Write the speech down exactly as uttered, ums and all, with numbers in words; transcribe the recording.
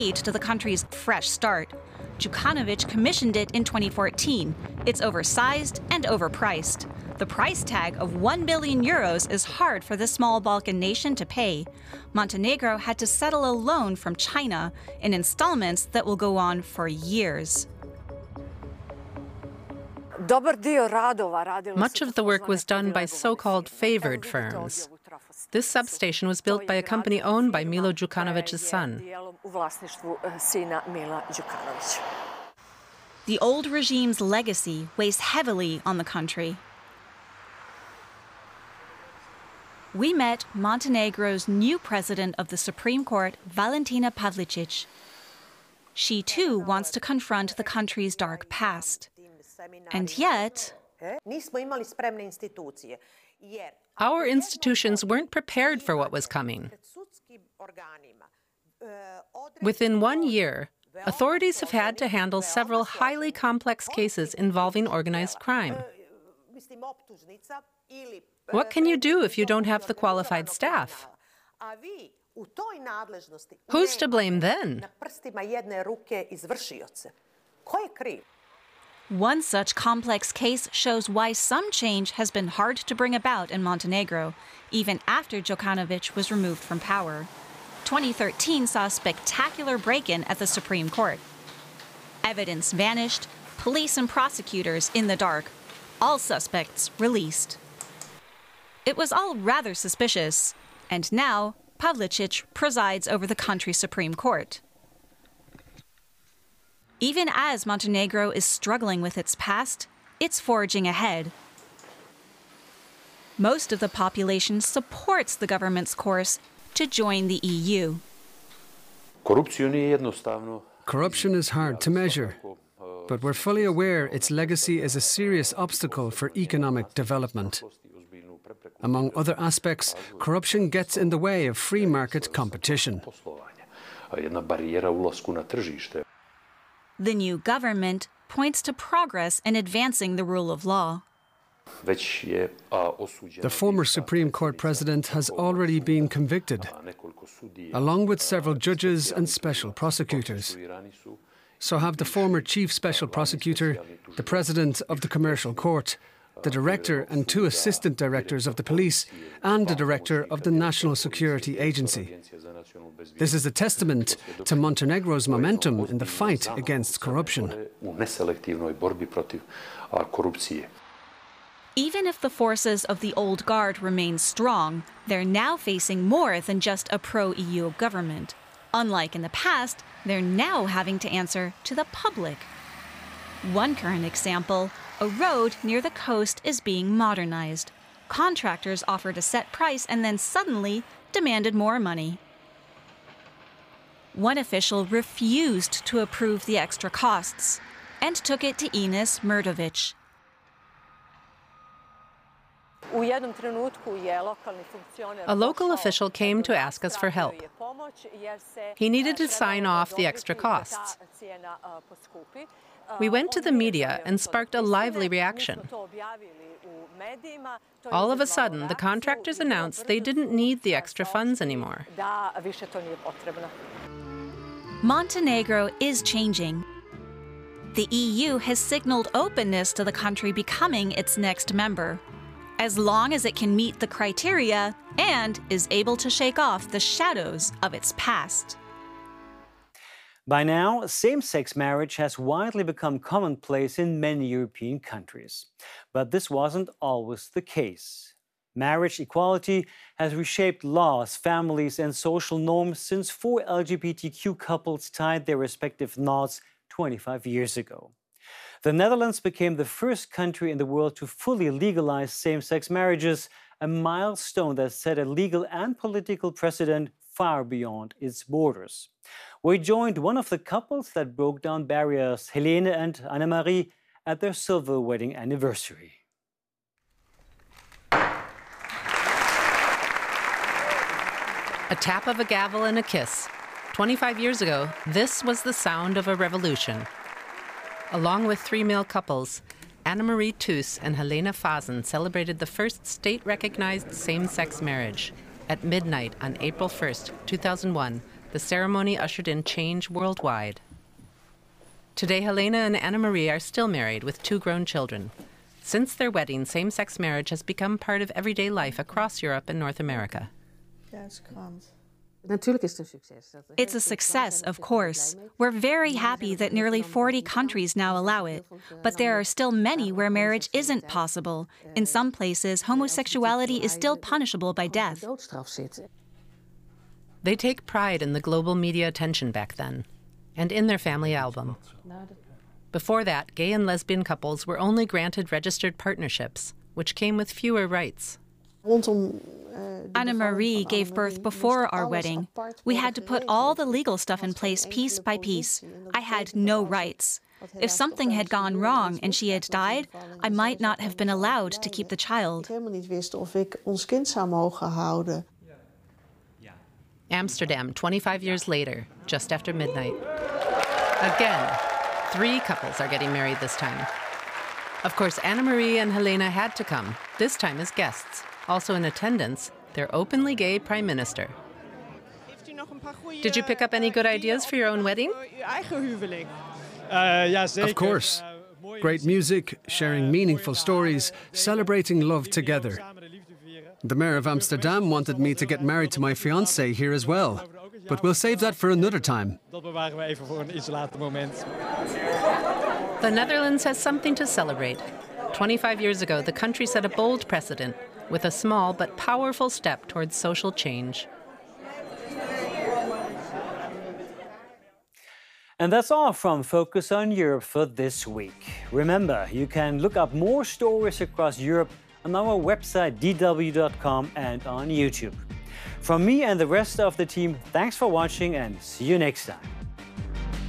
to the country's fresh start. Djukanovic commissioned it in twenty fourteen. It's oversized and overpriced. The price tag of one billion euros is hard for the small Balkan nation to pay. Montenegro had to settle a loan from China in installments that will go on for years. Much of the work was done by so-called favored firms. This substation was built by a company owned by Milo Djukanovic's son. The old regime's legacy weighs heavily on the country. We met Montenegro's new president of the Supreme Court, Valentina Pavlicic. She too wants to confront the country's dark past. And yet, our institutions weren't prepared for what was coming. Within one year, authorities have had to handle several highly complex cases involving organized crime. What can you do if you don't have the qualified staff? Who's to blame then? One such complex case shows why some change has been hard to bring about in Montenegro, even after Djukanovic was removed from power. twenty thirteen saw a spectacular break-in at the Supreme Court. Evidence vanished, police and prosecutors in the dark, all suspects released. It was all rather suspicious, and now Pavlicic presides over the country's Supreme Court. Even as Montenegro is struggling with its past, it's forging ahead. Most of the population supports the government's course to join the E U. Corruption is hard to measure, but we're fully aware its legacy is a serious obstacle for economic development. Among other aspects, corruption gets in the way of free market competition. The new government points to progress in advancing the rule of law. The former Supreme Court president has already been convicted, along with several judges and special prosecutors. So have the former chief special prosecutor, the president of the commercial court, the director and two assistant directors of the police, and the director of the National Security Agency. This is a testament to Montenegro's momentum in the fight against corruption. Even if the forces of the old guard remain strong, they're now facing more than just a pro-E U government. Unlike in the past, they're now having to answer to the public. One current example, a road near the coast is being modernized. Contractors offered a set price and then suddenly demanded more money. One official refused to approve the extra costs and took it to Ines Mrdovic. A local official came to ask us for help. He needed to sign off the extra costs. We went to the media and sparked a lively reaction. All of a sudden, the contractors announced they didn't need the extra funds anymore. Montenegro is changing. The E U has signaled openness to the country becoming its next member, as long as it can meet the criteria and is able to shake off the shadows of its past. By now, same-sex marriage has widely become commonplace in many European countries. But this wasn't always the case. Marriage equality has reshaped laws, families, and social norms since four L G B T Q couples tied their respective knots twenty-five years ago. The Netherlands became the first country in the world to fully legalize same-sex marriages, a milestone that set a legal and political precedent far beyond its borders. We joined one of the couples that broke down barriers, Helene and Annemarie, at their silver wedding anniversary. A tap of a gavel and a kiss. twenty-five years ago, this was the sound of a revolution. Along with three male couples, Annemarie Thues and Helene Fazen celebrated the first state-recognized same-sex marriage. At midnight on April first, two thousand one, The ceremony ushered in change worldwide. Today, Helena and Anna-Marie are still married with two grown children. Since their wedding, same-sex marriage has become part of everyday life across Europe and North America. It's a success, of course. We're very happy that nearly forty countries now allow it, but there are still many where marriage isn't possible. In some places, homosexuality is still punishable by death. They take pride in the global media attention back then, and in their family album. Before that, gay and lesbian couples were only granted registered partnerships, which came with fewer rights. Anna-Marie gave birth before our wedding. We had to put all the legal stuff in place piece by piece. I had no rights. If something had gone wrong and she had died, I might not have been allowed to keep the child. Amsterdam, twenty-five years later, just after midnight. Again, three couples are getting married this time. Of course, Anna-Marie and Helena had to come, this time as guests. Also in attendance, their openly gay prime minister. Did you pick up any good ideas for your own wedding? Of course. Great music, sharing meaningful stories, celebrating love together. The mayor of Amsterdam wanted me to get married to my fiancée here as well, but we'll save that for another time. The Netherlands has something to celebrate. twenty-five years ago, the country set a bold precedent with a small but powerful step towards social change. And that's all from Focus on Europe for this week. Remember, you can look up more stories across Europe on our website d w dot com and on YouTube. From me and the rest of the team, thanks for watching and see you next time.